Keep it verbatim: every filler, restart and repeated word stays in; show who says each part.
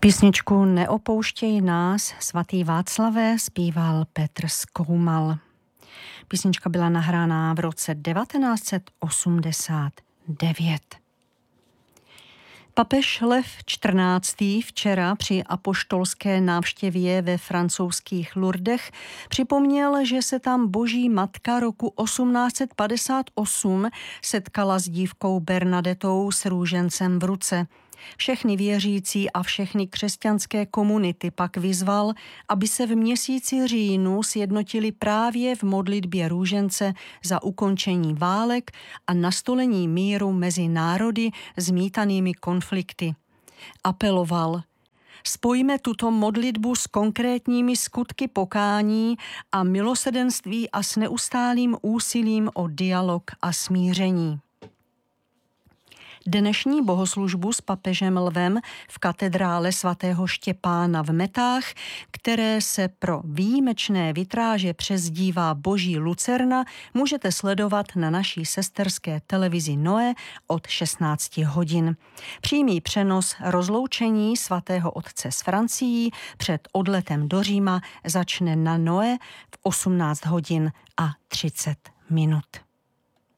Speaker 1: Písničku Neopouštěj nás, svatý Václavé, zpíval Petr Skoumal. Písnička byla nahrána v roce devatenáct set osmdesát devět. Papež Lev čtrnáctý. včera při apoštolské návštěvě ve francouzských Lourdech připomněl, že se tam Boží matka roku osmnáct set padesát osm setkala s dívkou Bernadetou s růžencem v ruce. Všechny věřící a všechny křesťanské komunity pak vyzval, aby se v měsíci říjnu sjednotili právě v modlitbě růžence za ukončení válek a nastolení míru mezi národy zmítanými konflikty. Apeloval: spojíme tuto modlitbu s konkrétními skutky pokání a milosrdenství a s neustálým úsilím o dialog a smíření. Dnešní bohoslužbu s papežem Lvem v katedrále svatého Štěpána v Metách, které se pro výjimečné vitráže přezdívá Boží lucerna, můžete sledovat na naší sesterské televizi Noe od šestnáct hodin. Přímý přenos rozloučení svatého otce s Francií před odletem do Říma začne na Noe v osmnáct hodin a třicet minut.